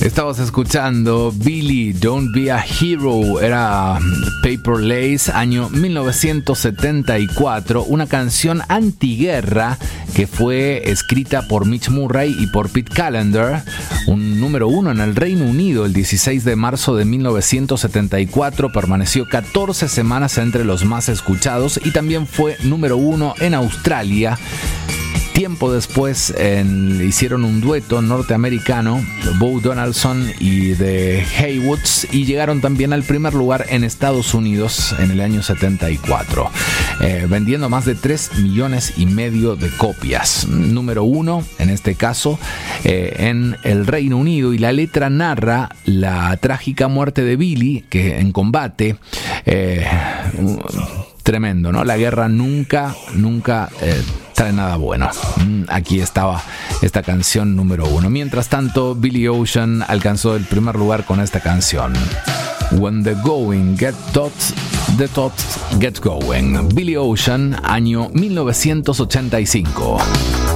Estabas escuchando Billy, Don't Be a Hero, era Paper Lace, año 1974, una canción antiguerra que fue escrita por Mitch Murray y por Pete Callender, un número 1 en el Reino Unido el 16 de marzo de 1974, permaneció 14 semanas entre los más escuchados y también fue número 1 en Australia. Tiempo después hicieron un dueto norteamericano, Bo Donaldson y The Haywoods, y llegaron también al primer lugar en Estados Unidos en el año 74, vendiendo más de 3,5 millones de copias. Número 1, en este caso, en el Reino Unido, y la letra narra la trágica muerte de Billy, que en combate... Tremendo, ¿no? La guerra nunca trae nada bueno. Aquí estaba esta canción número 1. Mientras tanto, Billy Ocean alcanzó el primer lugar con esta canción. When the going get hot, the thoughts get going. Billy Ocean, año 1985.